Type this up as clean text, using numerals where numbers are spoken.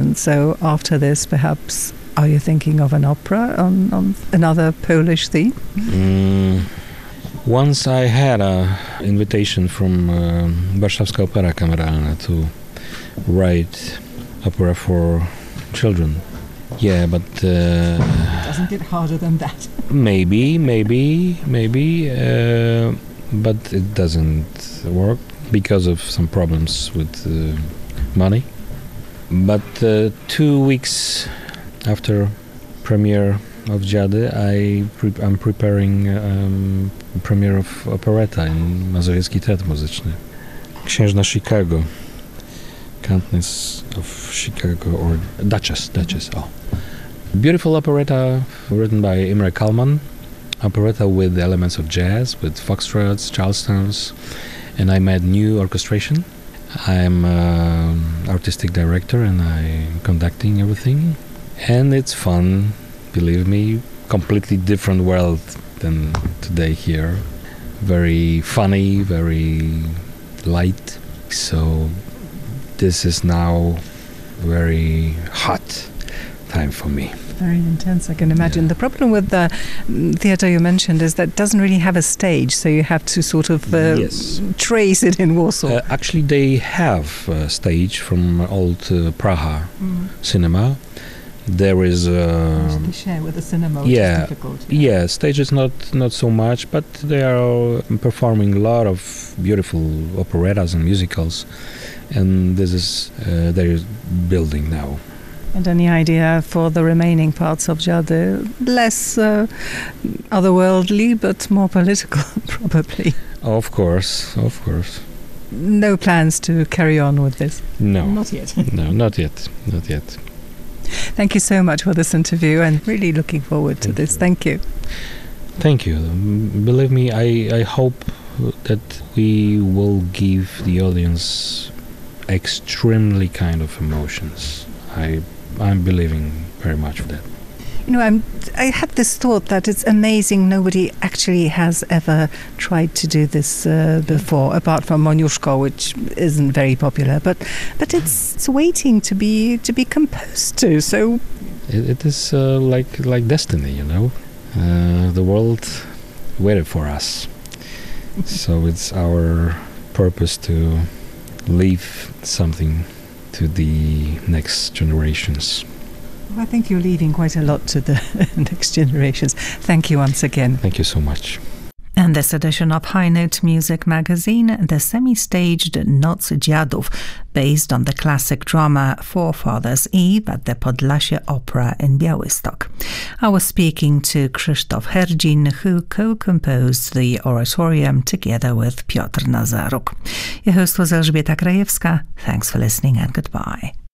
And so after this, perhaps, are you thinking of an opera on another Polish theme? Once I had an invitation from Warszawska Opera Kameralna to write opera for children. Yeah, but... doesn't get harder than that. maybe, but it doesn't work because of some problems with money. But 2 weeks after premiere of Dziady, I'm preparing premiere of operetta in Mazowiecki Teatr Muzyczny. Księżna Chicago, Countess of Chicago, or Duchess. Beautiful operetta written by Imre Kalman. Operetta with elements of jazz, with foxtrots, charlestons, and I made new orchestration. I'm artistic director and I'm conducting everything, and it's fun. Believe me, completely different world than today here. Very funny, very light. So this is now very hot time for me. Very intense, I can imagine. The problem with the theatre you mentioned is that it doesn't really have a stage, so you have to sort of trace it in Warsaw. Actually, they have a stage from old Praha cinema. There is to share with the cinema, which is difficult. Yeah, stage is not so much, but they are performing a lot of beautiful operettas and musicals, and this is they're building now. And any idea for the remaining parts of Dziady? Less otherworldly, but more political, probably. Of course. No plans to carry on with this? No. Not yet. No, not yet. Thank you so much for this interview, and really looking forward to this. Thank you. Thank you. Believe me, I hope that we will give the audience extremely kind of emotions. I'm believing very much of that. You know, I had this thought that it's amazing nobody actually has ever tried to do this before, apart from Moniuszko, which isn't very popular. But it's waiting to be composed to. So it is like destiny, you know. The world waited for us, so it's our purpose to leave something to the next generations. Well, I think you're leaving quite a lot to the next generations. Thank you once again. Thank you so much. And this edition of High Note Music magazine, the semi-staged Noc Dziadów, based on the classic drama Forefathers' Eve at the Podlasie Opera in Białystok. I was speaking to Krzysztof Herdzin, who co-composed the oratorium together with Piotr Nazaruk. Your host was Elżbieta Krajewska. Thanks for listening and goodbye.